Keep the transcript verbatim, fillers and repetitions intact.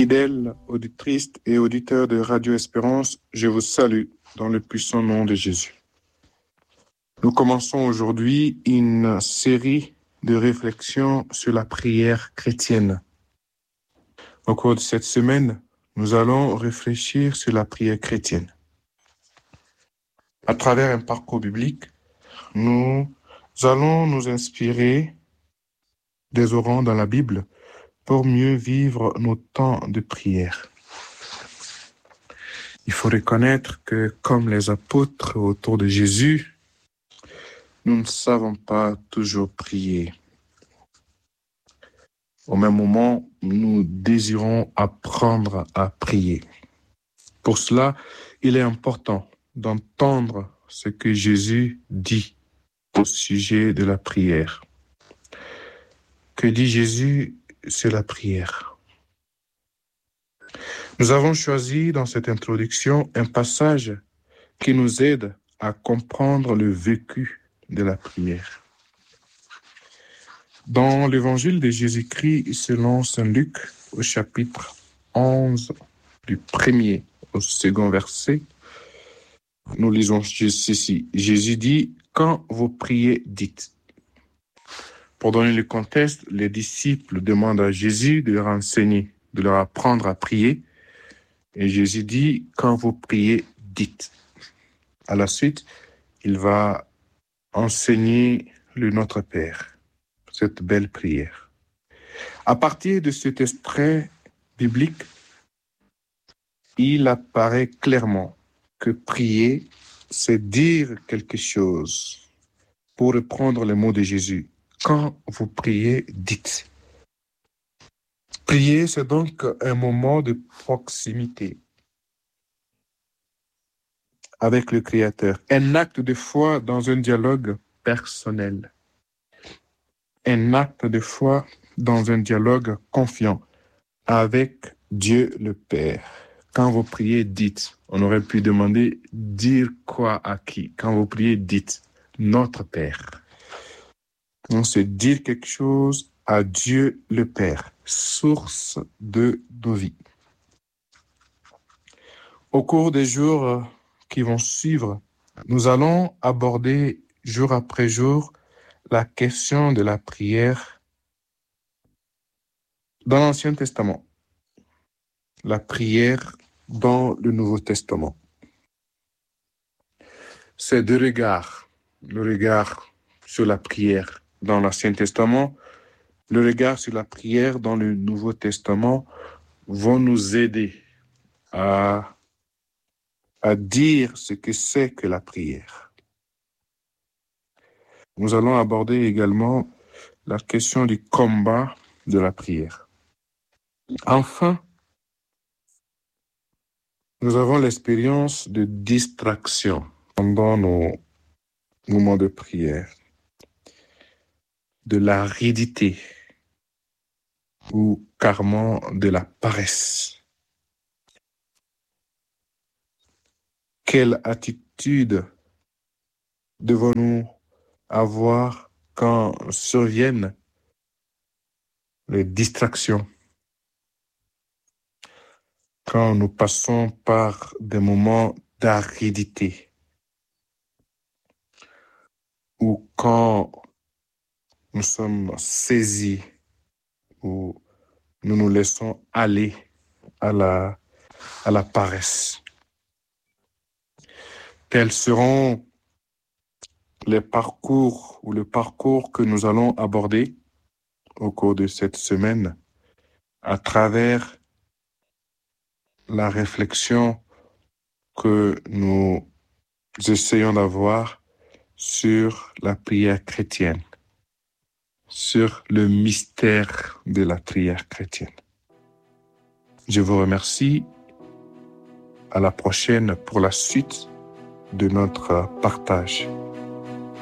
Fidèles auditrices et auditeurs de Radio Espérance, je vous salue dans le puissant nom de Jésus. Nous commençons aujourd'hui une série de réflexions sur la prière chrétienne. Au cours de cette semaine, nous allons réfléchir sur la prière chrétienne. À travers un parcours biblique, nous allons nous inspirer des orants dans la Bible pour mieux vivre nos temps de prière. Il faut reconnaître que, comme les apôtres autour de Jésus, nous ne savons pas toujours prier. Au même moment, nous désirons apprendre à prier. Pour cela, il est important d'entendre ce que Jésus dit au sujet de la prière. Que dit Jésus sur la prière? Nous avons choisi dans cette introduction un passage qui nous aide à comprendre le vécu de la prière. Dans l'évangile de Jésus-Christ selon saint Luc, au chapitre onze, du premier au second verset, nous lisons ceci. Jésus dit, « Quand vous priez, dites. » Pour donner le contexte, les disciples demandent à Jésus de leur enseigner, de leur apprendre à prier. Et Jésus dit, « Quand vous priez, dites. » À la suite, il va enseigner le Notre Père, cette belle prière. À partir de cet extrait biblique, il apparaît clairement que prier, c'est dire quelque chose. Pour reprendre les mots de Jésus, quand vous priez, dites. Prier, c'est donc un moment de proximité avec le Créateur, un acte de foi dans un dialogue personnel, un acte de foi dans un dialogue confiant avec Dieu le Père. Quand vous priez, dites. On aurait pu demander, dire quoi à qui? Quand vous priez, dites, notre Père. On se dire quelque chose à Dieu le Père, source de nos vies. Au cours des jours qui vont suivre, nous allons aborder jour après jour la question de la prière dans l'Ancien Testament, la prière dans le Nouveau Testament. Ces deux regards, le regard sur la prière dans l'Ancien Testament, le regard sur la prière dans le Nouveau Testament, vont nous aider à, à dire ce que c'est que la prière. Nous allons aborder également la question du combat de la prière. Enfin, nous avons l'expérience de distraction pendant nos moments de prière, de l'aridité ou carrément de la paresse. Quelle attitude devons-nous avoir quand surviennent les distractions, quand nous passons par des moments d'aridité ou quand nous sommes saisis ou nous nous laissons aller à la, à la paresse. Quels seront les parcours ou le parcours que nous allons aborder au cours de cette semaine à travers la réflexion que nous essayons d'avoir sur la prière chrétienne, sur le mystère de la prière chrétienne. Je vous remercie. À la prochaine pour la suite de notre partage.